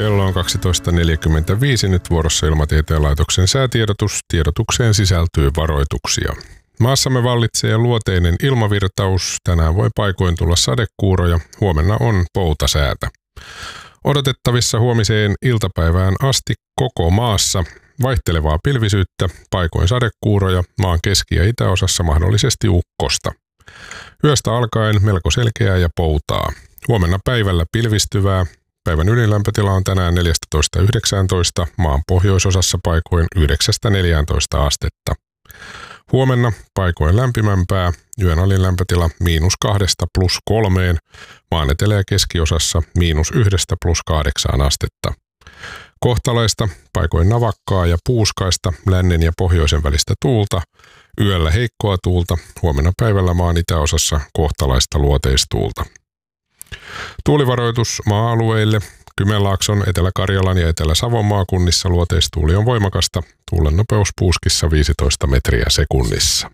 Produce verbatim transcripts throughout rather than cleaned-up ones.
Kello on kaksitoista neljäkymmentäviisi, nyt vuorossa Ilmatieteen laitoksen säätiedotus. Tiedotukseen sisältyy varoituksia. Maassamme vallitsee luoteinen ilmavirtaus. Tänään voi paikoin tulla sadekuuroja. Huomenna on poutasäätä. Odotettavissa huomiseen iltapäivään asti koko maassa vaihtelevaa pilvisyyttä, paikoin sadekuuroja, maan keski- ja itäosassa mahdollisesti ukkosta. Yöstä alkaen melko selkeää ja poutaa. Huomenna päivällä pilvistyvää. Päivän ylinlämpötila on tänään neljätoista yhdeksäntoista, maan pohjoisosassa paikoin yhdeksästä neljääntoista astetta. Huomenna paikoin lämpimämpää, yön alin lämpötila miinus kahdesta plus kolmeen, maan etelä- ja keskiosassa miinus yhdestä plus kahdeksaan astetta. Kohtalaista, paikoin navakkaa ja puuskaista, lännen ja pohjoisen välistä tuulta, yöllä heikkoa tuulta, huomenna päivällä maan itäosassa kohtalaista luoteistuulta. Tuulivaroitus maa-alueille. Kymenlaakson, Etelä-Karjalan ja Etelä-Savon maakunnissa luoteistuuli on voimakasta. Tuulen nopeus puuskissa viisitoista metriä sekunnissa.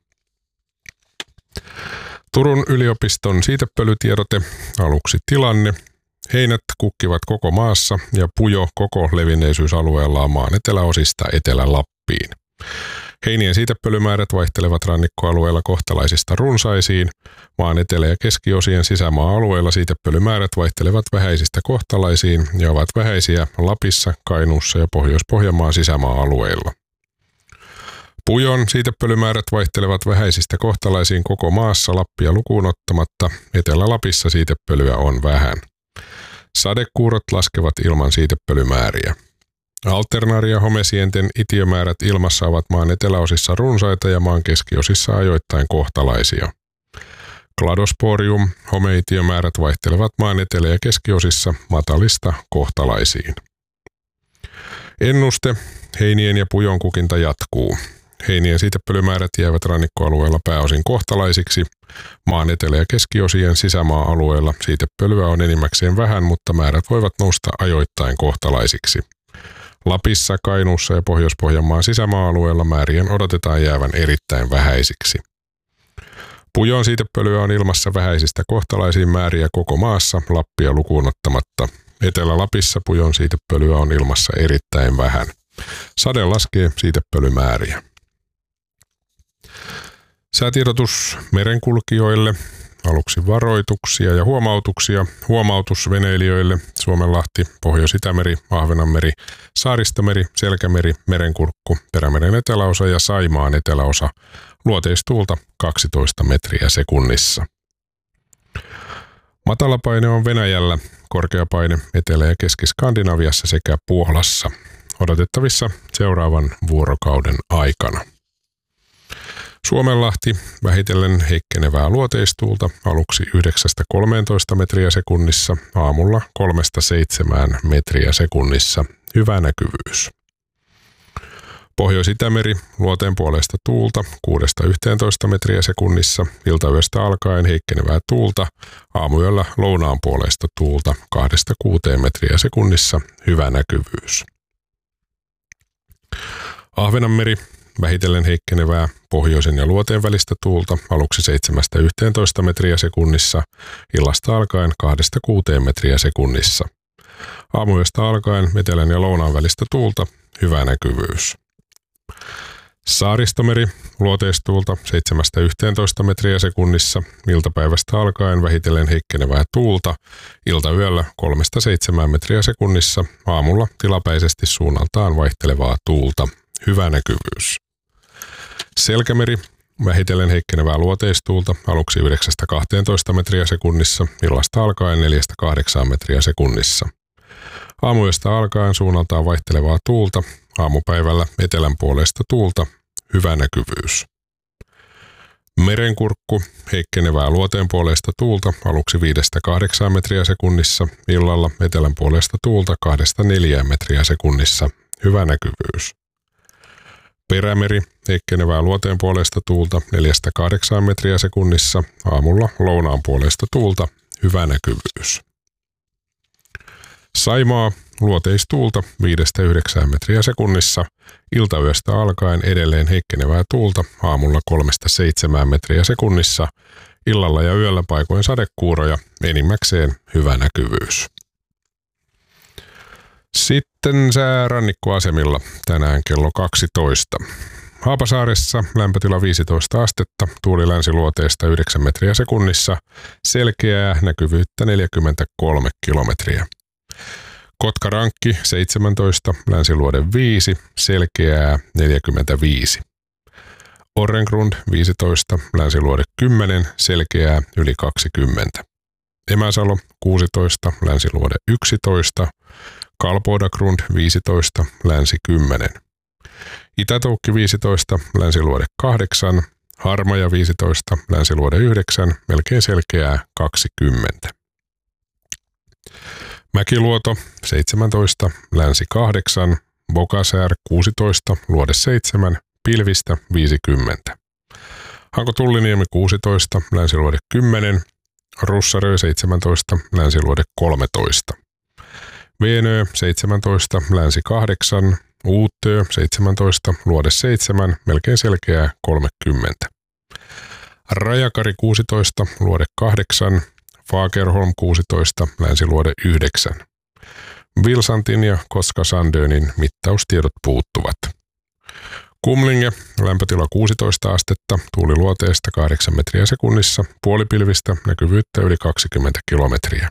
Turun yliopiston siitepölytiedote. Aluksi tilanne. Heinät kukkivat koko maassa ja pujo koko levinneisyysalueellaan maan eteläosista Etelä-Lappiin. Heinien siitepölymäärät vaihtelevat rannikkoalueella kohtalaisista runsaisiin. Maan etelä- ja keskiosien sisämaa-alueilla siitepölymäärät vaihtelevat vähäisistä kohtalaisiin ja ovat vähäisiä Lapissa, Kainuussa ja Pohjois-Pohjanmaan sisämaa-alueilla. Pujon siitepölymäärät vaihtelevat vähäisistä kohtalaisiin koko maassa Lappia lukuun ottamatta. Etelä-Lapissa siitepölyä on vähän. Sadekuurot laskevat ilman siitepölymääriä. Alternaria homesienten itiömäärät ilmassa ovat maan eteläosissa runsaita ja maan keskiosissa ajoittain kohtalaisia. Cladosporium homeitiömäärät vaihtelevat maan etelä- ja keskiosissa matalista kohtalaisiin. Ennuste. Heinien ja pujon kukinta jatkuu. Heinien siitepölymäärät jäävät rannikkoalueella pääosin kohtalaisiksi. Maan etelä- ja keskiosien sisämaa-alueella siitepölyä on enimmäkseen vähän, mutta määrät voivat nousta ajoittain kohtalaisiksi. Lapissa, Kainuussa ja Pohjois-Pohjanmaan sisämaa-alueella määrien odotetaan jäävän erittäin vähäisiksi. Pujon siitepölyä on ilmassa vähäisistä kohtalaisiin määriä koko maassa, Lappia lukuun ottamatta. Etelä-Lapissa pujon siitepölyä on ilmassa erittäin vähän. Sade laskee siitepölymääriä. Säätiedotus merenkulkijoille. Aluksi varoituksia ja huomautuksia. Huomautus veneilijöille Suomenlahti, Pohjois-Itämeri, Ahvenanmeri, Saaristomeri, Selkämeri, Merenkurkku, Perämeren eteläosa ja Saimaan eteläosa. Luoteistuulta kaksitoista metriä sekunnissa. Matalapaine on Venäjällä, korkeapaine Etelä- ja Keski-Skandinaviassa sekä Puolassa. Odotettavissa seuraavan vuorokauden aikana. Suomenlahti vähitellen heikkenevää luoteistuulta aluksi yhdeksästä kolmeentoista metriä sekunnissa, aamulla kolmesta seitsemään metriä sekunnissa. Hyvä näkyvyys. Pohjois-Itämeri luoteen puolesta tuulta kuudesta yhteentoista metriä sekunnissa, iltayöstä alkaen heikkenevää tuulta, aamuyöllä lounaan puolesta tuulta kahdesta kuuteen metriä sekunnissa. Hyvä näkyvyys. Ahvenanmeri vähitellen heikkenevää pohjoisen ja luoteen välistä tuulta aluksi seitsemästä yhteentoista metriä sekunnissa, illasta alkaen kahdesta kuuteen metriä sekunnissa. Aamuyöstä alkaen etelän ja lounaan välistä tuulta, hyvä näkyvyys. Saaristomeri luoteistuulta seitsemästä yhteentoista metriä sekunnissa, iltapäivästä alkaen vähitellen heikkenevää tuulta, iltayöllä kolmesta seitsemään metriä sekunnissa, aamulla tilapäisesti suunnaltaan vaihtelevaa tuulta, hyvä näkyvyys. Selkämeri vähitellen heikkenevää luoteistuulta aluksi yhdeksästä kahteentoista metriä sekunnissa, illasta alkaen neljästä kahdeksaan metriä sekunnissa. Aamuyöstä alkaen suunnaltaan vaihtelevaa tuulta, aamupäivällä etelän puolesta tuulta, hyvä näkyvyys. Merenkurkku heikkenevää luoteen puolesta tuulta aluksi viidestä kahdeksaan metriä sekunnissa, illalla etelän puolesta tuulta kahdesta neljään metriä sekunnissa, hyvä näkyvyys. Perämeri heikkenevää luoteen puolesta tuulta neljästä kahdeksaan metriä sekunnissa, aamulla lounaan puolesta tuulta, hyvä näkyvyys. Saimaa luoteistuulta viidestä yhdeksään metriä sekunnissa, iltayöstä alkaen edelleen heikkenevää tuulta, aamulla kolmesta seitsemään metriä sekunnissa, illalla ja yöllä paikoin sadekuuroja, enimmäkseen hyvä näkyvyys. Sitten sää rannikkoasemilla tänään kello kaksitoista. Haapasaaressa lämpötila viisitoista astetta, tuuli länsiluoteesta yhdeksän metriä sekunnissa, selkeää näkyvyyttä neljäkymmentäkolme kilometriä. Kotkarankki seitsemäntoista, länsiluode viisi, selkeää neljäkymmentäviisi. Orrengrund viisitoista, länsiluode kymmenen, selkeää yli kaksikymmentä. Emäsalo kuusitoista, länsiluode yksitoista, Kalpodagrund viisitoista, länsi kymmenen. Itätoukki viisitoista, länsiluode kahdeksan, Harmaja viisitoista, länsiluode yhdeksän, melkein selkeää kaksikymmentä. Mäkiluoto seitsemäntoista, länsi kahdeksan, Bokasär kuusitoista, luode seitsemän, pilvistä viisikymmentä. Hanko Tulliniemi kuusitoista, länsiluode kymmenen, Russarö seitsemäntoista, länsiluode kolmetoista. Veenö seitsemäntoista, länsi kahdeksan, Uutö seitsemäntoista, luode seitsemän, melkein selkeää kolmekymmentä. Rajakari kuusitoista, luode kahdeksan, Fagerholm kuusitoista, länsiluode yhdeksän. Vilsantin ja Koska-Sandönin mittaustiedot puuttuvat. Kumlinge, lämpötila kuusitoista astetta, tuuli luoteesta kahdeksan metriä sekunnissa, puolipilvistä, näkyvyyttä yli kaksikymmentä kilometriä.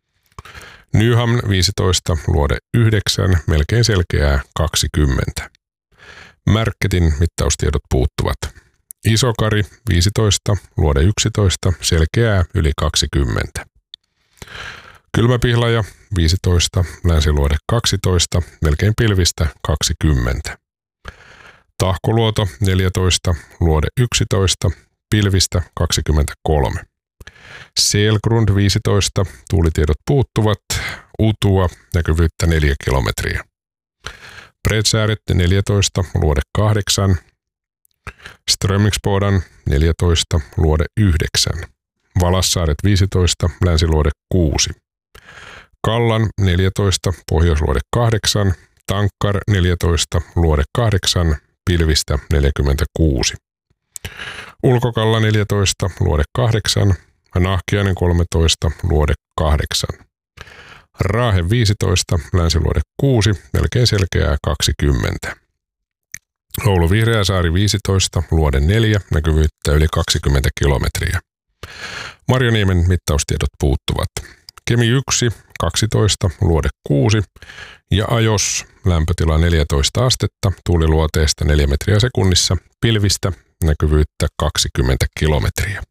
Nyhamn viisitoista, luode yhdeksän, melkein selkeää kaksikymmentä. Märketin mittaustiedot puuttuvat. Isokari viisitoista, luode yksitoista, selkeää yli kaksikymmentä. Kylmäpihlaja viisitoista, länsiluode kaksitoista, melkein pilvistä kaksikymmentä. Tahkoluoto neljätoista, luode yksitoista, pilvistä kaksikymmentäkolme. Selgrund viisitoista, tuulitiedot puuttuvat, Utua, näkyvyyttä neljä kilometriä. Bredsääret neljätoista, luode kahdeksan, Strömingsbodan neljätoista, luode yhdeksän. Valassaaret viisitoista, länsiluode kuusi. Kallan neljätoista, pohjoisluode kahdeksan, Tankkar neljätoista, luode kahdeksan, pilvistä neljäkymmentäkuusi. Ulkokalla neljätoista, luode kahdeksan, Nahkiainen kolmetoista, luode kahdeksan. Raahe viisitoista, länsiluode kuusi, melkein selkeää kaksikymmentä. Oulu Vihreäsaari viisitoista, luode neljä, näkyvyyttä yli kaksikymmentä kilometriä. Marjaniemen mittaustiedot puuttuvat. Kemi yksi, kaksitoista, luode kuusi ja Ajos, lämpötila neljätoista astetta, tuuli luoteesta neljä metriä sekunnissa, pilvistä, näkyvyyttä kaksikymmentä kilometriä.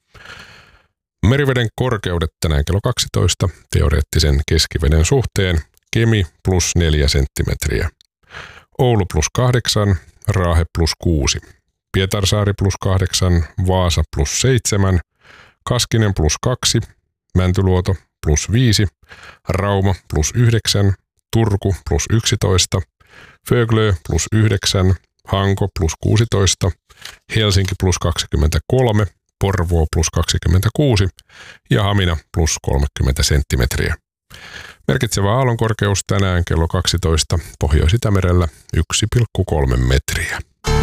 Meriveden korkeudet tänään kello kaksitoista, teoreettisen keskiveden suhteen, Kemi plus neljä senttimetriä. Oulu plus kahdeksan, Raahe plus kuusi, Pietarsaari plus kahdeksan, Vaasa plus seitsemän, Kaskinen plus kaksi, Mäntyluoto plus viisi, Rauma plus yhdeksän, Turku plus yksitoista, Föglö plus yhdeksän, Hanko plus kuusitoista, Helsinki plus kaksikymmentäkolme, Porvoo plus kaksikymmentäkuusi ja Hamina plus kolmekymmentä senttimetriä. Merkitsevä aallonkorkeus tänään kello kaksitoista, Pohjois-Itämerellä yksi pilkku kolme metriä.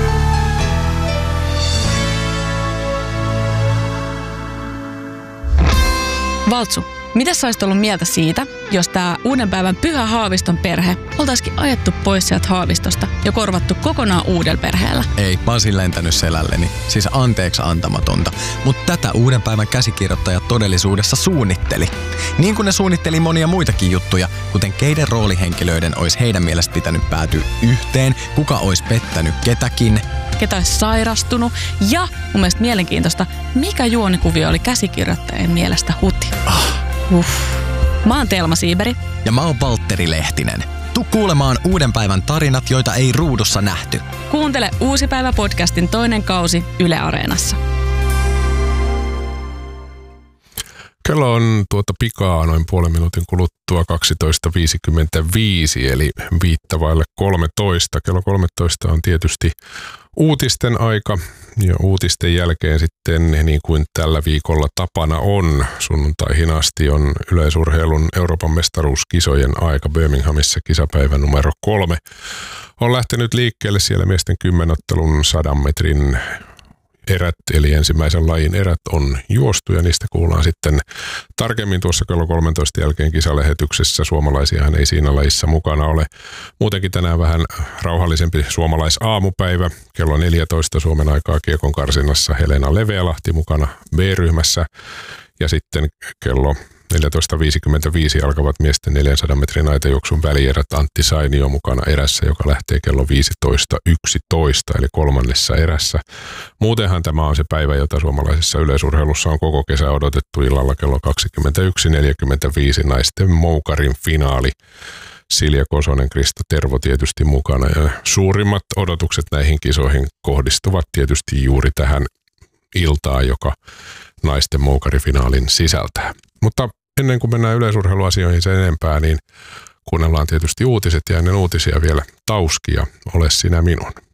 Valtsu, mitä sä olisit ollut mieltä siitä, jos tää uuden päivän Pyhä Haaviston perhe oltaisikin ajettu pois sieltä Haavistosta ja korvattu kokonaan uudella perheellä? Ei, mä olisin lentänyt selälleni. Siis anteeksi antamatonta. Mutta tätä uuden päivän käsikirjoittajat todellisuudessa suunnitteli. Niin kuin ne suunnitteli monia muitakin juttuja, kuten keiden roolihenkilöiden olisi heidän mielestä pitänyt päätyä yhteen, kuka olisi pettänyt ketäkin, ketä olisi sairastunut ja mun mielestä mielenkiintoista, mikä juonikuvio oli käsikirjoittajien mielestä huti. Ah. Uff. Mä oon Telma Siiberi. Ja mä oon Valtteri Lehtinen. Tuu kuulemaan uuden päivän tarinat, joita ei ruudussa nähty. Kuuntele Uusi päivä podcastin toinen kausi Yle Areenassa. Kello on tuota pikaa noin puolen minuutin kuluttua kaksitoista viisikymmentäviisi, eli viittä vaille kolmetoista. Kello kolmetoista on tietysti uutisten aika, ja uutisten jälkeen sitten, niin kuin tällä viikolla tapana on, sunnuntaihin asti on yleisurheilun Euroopan mestaruuskisojen aika. Birminghamissa kisapäivä numero kolme on lähtenyt liikkeelle siellä miesten kymmenottelun sadan metrin erät, eli ensimmäisen lajin erät on juostu ja niistä kuullaan sitten tarkemmin tuossa kello kolmentoista jälkeen kisalähetyksessä. Suomalaisiahan ei siinä lajissa mukana ole. Muutenkin tänään vähän rauhallisempi suomalaisaamupäivä. Kello neljätoista Suomen aikaa kiekon karsinnassa Helena Leveälahti mukana B-ryhmässä ja sitten kello neljätoista viisikymmentäviisi alkavat miesten neljänsadan metrin aitajuoksun välierät. Antti Sainio mukana erässä, joka lähtee kello viisitoista yksitoista eli kolmannessa erässä. Muutenhan tämä on se päivä, jota suomalaisessa yleisurheilussa on koko kesä odotettu illalla kello kaksikymmentäyksi neljäkymmentäviisi naisten moukarin finaali. Silja Kosonen, Krista Tervo tietysti mukana ja suurimmat odotukset näihin kisoihin kohdistuvat tietysti juuri tähän iltaan, joka naisten moukarifinaalin sisältää. Mutta ennen kuin mennään yleisurheiluasioihin sen enempää, niin kuunnellaan tietysti uutiset ja ennen uutisia vielä Tauski ja Ole sinä minun.